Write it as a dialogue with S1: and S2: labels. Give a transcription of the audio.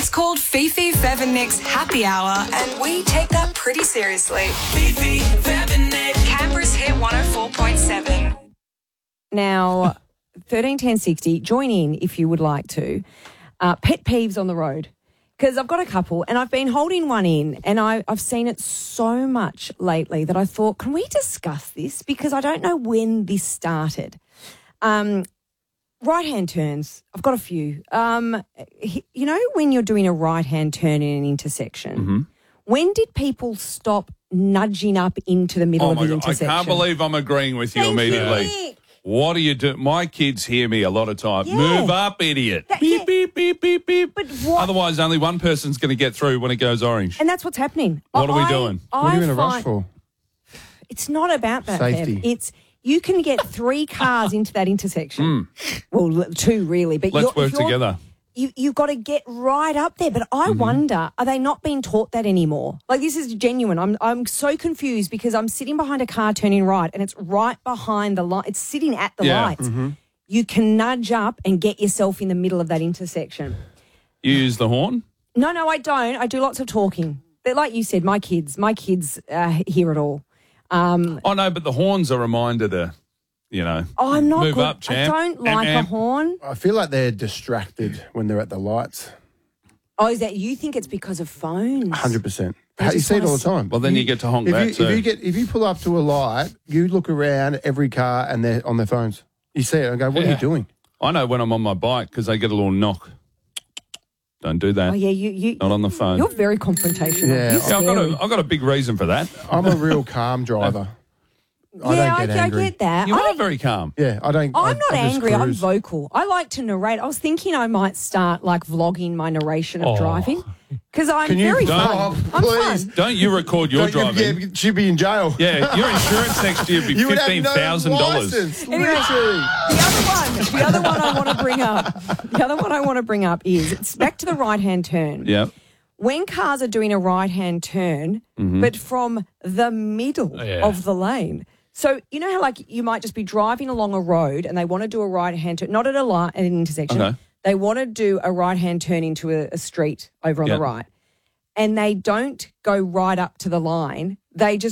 S1: It's called Fifi, Fev and Nick's Happy Hour, and we take that pretty seriously. Fifi, Fev and Nick. Canberra's Hit 104.7.
S2: Now, 131060, join in if you would like to. Pet peeves on the road. Because I've got a couple and I've been holding one in and I've seen it so much lately that I thought, can we discuss this? Because I don't know when this started. Right-hand turns, I've got a few. You know when you're doing a right-hand turn in an intersection, when did people stop nudging up into the middle of the intersection?
S3: I can't believe I'm agreeing with you
S2: Thank
S3: immediately.
S2: You, Nick.
S3: What do you do? My kids hear me a lot of time.
S2: Yeah.
S3: Move up, idiot. Beep, beep, beep, beep, beep.
S2: But what?
S3: Otherwise, only one person's going to get through when it goes orange.
S2: And that's what's happening.
S3: What are we doing?
S4: What are you in a rush for?
S2: It's not about that,
S4: Safety.
S2: Bev. It's you can get 3 cars into that intersection. Well, 2 really. But
S3: Let's work together.
S2: You've got to get right up there. But I wonder, are they not being taught that anymore? Like, this is genuine. I'm so confused because I'm sitting behind a car turning right and it's right behind the light. It's sitting at the lights. You can nudge up and get yourself in the middle of that intersection.
S3: You use the horn?
S2: No, I don't. I do lots of talking. But like you said, my kids hear it all.
S3: Oh, no, but the horn's a reminder to,
S2: Oh, I'm not
S3: move
S2: good.
S3: up, champ.
S2: I don't like a horn.
S4: I feel like they're distracted when they're at the lights.
S2: Oh, is that you think it's because of phones?
S4: 100%.
S2: They
S4: You
S2: just
S4: see it
S2: wanna
S4: all the time.
S3: Well, then you get to honk that too.
S4: If you pull up to a light, you look around every car and they're on their phones. You see it and go, what are you doing?
S3: I know when I'm on my bike because they get a little knock. Don't do that.
S2: Oh, yeah, you
S3: Not on the phone.
S2: You're very confrontational.
S4: Yeah.
S2: You're
S3: Yeah,
S2: scary.
S3: I've got a big reason for that.
S4: I'm a real calm driver. I don't get angry.
S2: I get that.
S3: You are very calm.
S4: Yeah, I don't.
S2: I'm not
S4: I just
S2: angry. I'm
S4: cruise.
S2: vocal. I like to narrate. I was thinking I might start like vlogging my narration of driving because I'm
S4: Can you
S2: very
S4: stop,
S2: fun. I'm
S4: please?
S2: fun.
S3: Don't you record your
S4: Don't
S3: driving?
S4: You should be in jail.
S3: Yeah, your insurance next year would be
S4: You would have no
S3: $15,000.
S4: license,
S2: Anyway,
S4: literally.
S2: the other one I want to bring up. The other one I want to bring up is it's back to the right-hand turn.
S3: Yeah.
S2: When cars are doing a right-hand turn, but from the middle of the lane. So you know how like you might just be driving along a road and they want to do a right-hand turn, not at an intersection.
S3: Okay.
S2: They want to do a right-hand turn into a street over on the right. And they don't go right up to the line. They just